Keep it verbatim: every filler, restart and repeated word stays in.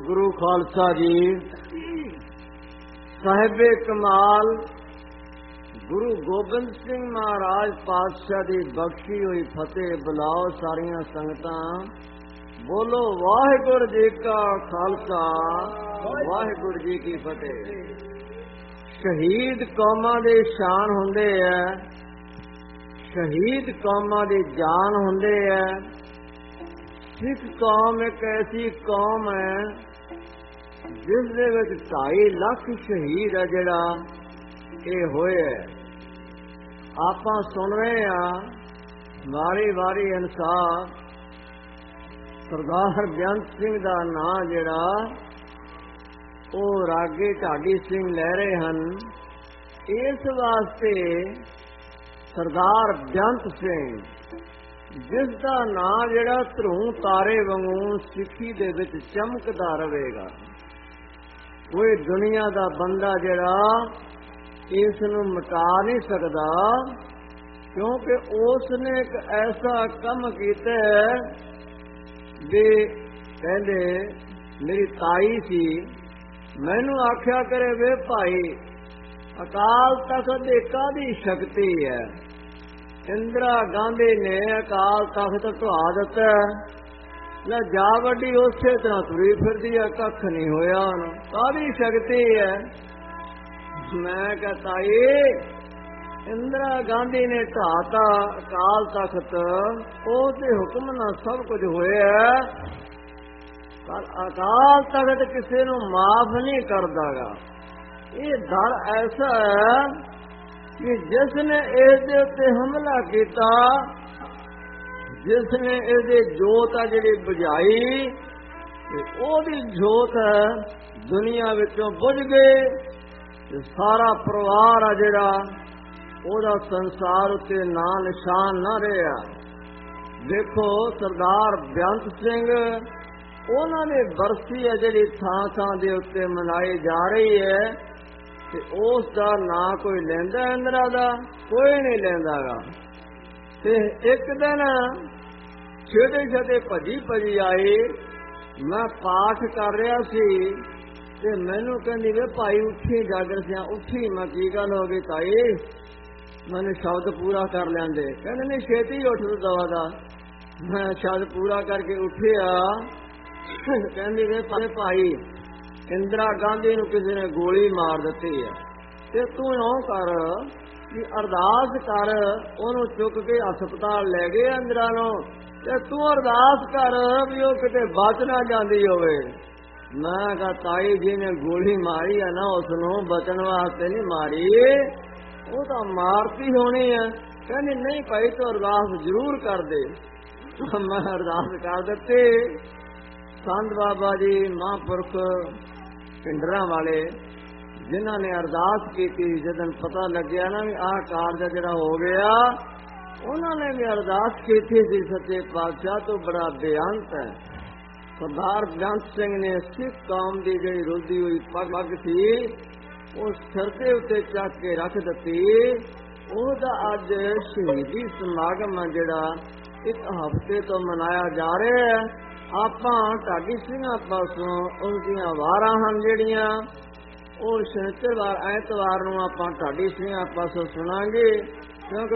गुरु खालसा जी साहिबे कमाल गुरु गोबिंद सिंह महाराज पातशाह दी बख्शी हुई फतेह बुलाओ सारियां संगतां बोलो वाहिगुरु जी का खालसा वाहिगुरु जी की फतेह। शहीद कौमां दे शान हुंदे है, शहीद कौमां दी जान हुंदे है। सिख कौम एक ऐसी कौम है जिस दे विच ढाई लख शहीद है जिहड़ा ये होए। आपां सुन रहे हैं वारी वारी अनुसार सरदार बेअंत सिंह दा नां जिहड़ा ओ रागे ढाडी सिंह लै रहे हन। इस वास्ते सरदार बेअंत सिंह जिस दा नां जिहड़ा धरू तारे वांगू सिੱਖੀ दे विच चमकदा रहेगा। कोई दुनिया दा बंदा जिहड़ा इस नूं मिटा नहीं सकदा, क्योंकि उसने एक ऐसा कम कीता भी कहंदे मेरी ताई सी मैनू आख्या करे वे भाई अकाल तख्त दी कादी शक्ति है। इंदिरा गांधी ने अकाल तख्त ढवा दिता, ले जा वड्डी उसे तरह तुरी फिरदी है, कख नहीं होया कादी शक्ति है। मैं कहता ये इंदिरा गांधी ने ढाता अकाल तख्त उसके हुक्म नाल सब कुछ होया। अकाल तख्त किसी नूं माफ नहीं करदागा। ये डर ऐसा है कि जिसने इसदे उत्ते हमला किया, जिसने इसदी जोत आ जिहड़ी बुझाई, ओहदी जोत दुनिया विचों बुझ गई। सारा परिवार आ जिहड़ा ओहदा संसार उत्ते ना निशान ना रहा। देखो सरदार बेअंत सिंह उन्हां दी बरसी है जिहड़ी थां थां दे उत्ते मनाई जा रही है, ते उस दा ना कोई लैंदा इंदिरा दा, कोई नहीं लैंदा गा। ते एक दिन छेड़े छेड़े भजी भजी आई, मैं पाठ कर रहा सी ते मैनू कहंदी वे भाई उठी जागर सिया उठी। मैं की गल हो गई ताई, मैंने शब्द पूरा कर लेंदे। कहंदे नहीं छेती उठ तू दवा दा। मैं शब्द पूरा करके उठिया, कहंदी वे भाई इंदिरा गांधी नूं किसी ने गोली मार दी है, ते तू इउं कर कि अरदास कर, ओनू चुक के हस्पताल लै गए इंदिरा नूं, ते तू अरदास कर भी वो किते बच ना जांदी होवे। मैं कहा ताई जी ने गोली मारी है ना उसनूं बचन वास्ते नहीं मारी, वो तो मारती होनी है। कहनी नहीं भाई तो अरदास जरूर कर दे। मैं अरदास कर दित्ती। संत बाबा जी महापुरख पिंडरा वाले जिन्हों ने अरदास की थी, जदन पता लग्या ना भी आह कारज जरा हो गया, उन्होंने भी अरदास की थी सच्चे पातशाह तो बड़ा बेअंत है। सरदार बेअंत सिंह ने सिख कौम की जी रुलदी हुई पग पग थी उस सिर के उत्ते चक के रख दी। उसका अज शहीदी समागम है जिहड़ा एक हफ्ते तो मनाया जा रहा है। आपां ढाडी सिंघां पासों उनदियां वारां हन जिहड़ियां ਉਹ शनिचरवार ऐतवार ਨੂੰ ਆਪਾਂ ਢਾਡੀ ਸਿੰਘਾਂ ਪਾਸੋਂ ਸੁਣਾਂਗੇ।